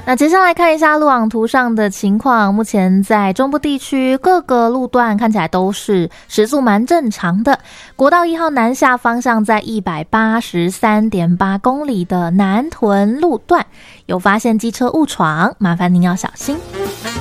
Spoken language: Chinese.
那接下来看一下路网图上的情况，目前在中部地区各个路段看起来都是时速蛮正常的。国道1号南下方向在 183.8 公里的南屯路段有发现机车误闯，麻烦您要小心。